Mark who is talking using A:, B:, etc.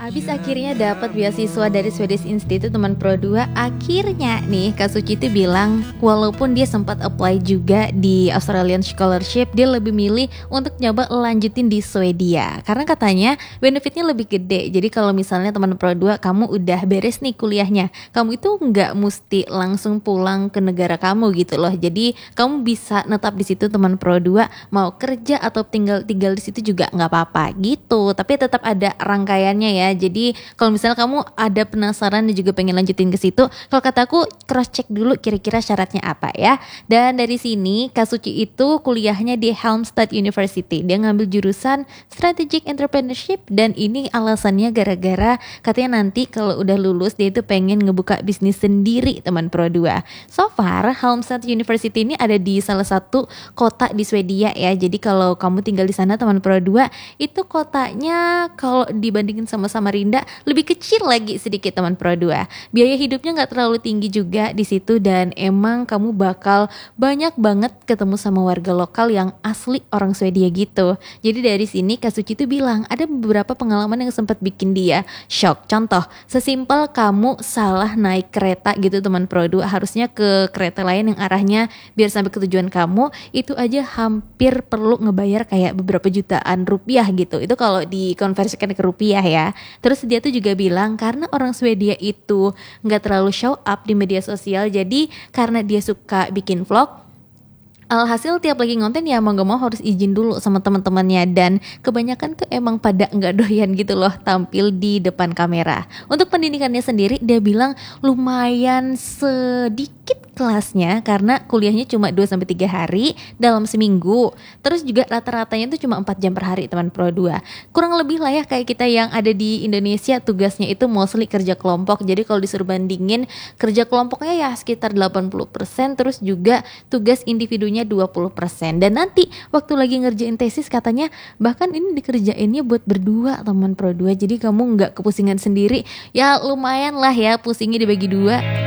A: Habis akhirnya dapat beasiswa dari Swedish Institute teman Pro 2. Akhirnya nih Kak Suci itu bilang walaupun dia sempat apply juga di Australian Scholarship, dia lebih milih untuk nyoba lanjutin di Swedia karena katanya benefitnya lebih gede. Jadi kalau misalnya teman Pro 2 kamu udah beres nih kuliahnya, kamu itu nggak mesti langsung pulang ke negara kamu gitu loh. Jadi kamu bisa netap di situ teman Pro 2, mau kerja atau tinggal di situ juga nggak apa-apa gitu. Tapi tetap ada rangkaiannya ya. Jadi kalau misalnya kamu ada penasaran dan juga pengen lanjutin ke situ, kalau kataku cross check dulu kira-kira syaratnya apa ya. Dan dari sini Kak Suci itu kuliahnya di Halmstad University. Dia ngambil jurusan Strategic Entrepreneurship dan ini alasannya gara-gara katanya nanti kalau udah lulus dia itu pengen ngebuka bisnis sendiri teman Pro 2. So far Halmstad University ini ada di salah satu kota di Swedia ya. Jadi kalau kamu tinggal di sana teman Pro 2, itu kotanya kalau dibandingin sama Samarinda lebih kecil lagi sedikit teman Pro 2. Biaya hidupnya nggak terlalu tinggi juga di situ dan emang kamu bakal banyak banget ketemu sama warga lokal yang asli orang Swedia gitu. Jadi dari sini Kak Suci tuh bilang ada beberapa pengalaman yang sempat bikin dia shock. Contoh, sesimpel kamu salah naik kereta gitu teman Pro 2, harusnya ke kereta lain yang arahnya biar sampai ke tujuan kamu, itu aja hampir perlu ngebayar kayak beberapa jutaan rupiah gitu. Itu kalau dikonversikan ke rupiah ya. Terus dia tuh juga bilang karena orang Swedia itu nggak terlalu show up di media sosial, jadi karena dia suka bikin vlog, alhasil tiap lagi ngonten ya mau gak mau harus izin dulu sama teman-temannya dan kebanyakan tuh emang pada nggak doyan gitu loh tampil di depan kamera. Untuk pendidikannya sendiri dia bilang lumayan sedikit kelasnya karena kuliahnya cuma 2-3 hari dalam seminggu. Terus juga rata-ratanya tuh cuma 4 jam per hari teman Pro 2. Kurang lebih lah ya kayak kita yang ada di Indonesia, tugasnya itu mostly kerja kelompok. Jadi kalau disuruh bandingin kerja kelompoknya ya sekitar 80%, terus juga tugas individunya 20%. Dan nanti waktu lagi ngerjain tesis katanya bahkan ini dikerjainnya buat berdua teman Pro 2. Jadi kamu nggak kepusingan sendiri. Ya lumayan lah ya pusingnya dibagi dua.